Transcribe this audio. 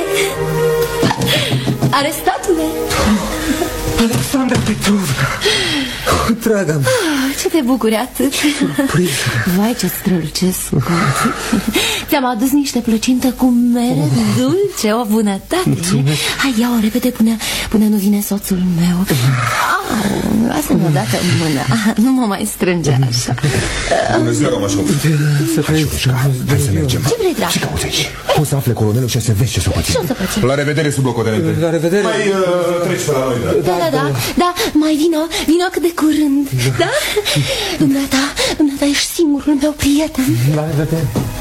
Arestatule! Alexandra Petrovna, draga mea. Ce te bucuri atât? Vai, ce strălucesc. Ți-am adus niște plăcintă cu mere dulce, o bunătate. Hai, ia-o repede până nu vine soțul meu. Lasă-mi odată mâna. Nu mă mai strânge așa. Bună ziua, Romașov. Hai să mergem. Ce vrei, drag? Ce cauți aici? Poți să afle colonelul și să vezi ce s-o pățim. Ce o să facem? La revedere, sublocotenente. La revedere. Mai treci pe la noi, Da, mai vino cât de curând. Da? Dumneata ești singurul meu prieten. La revedere.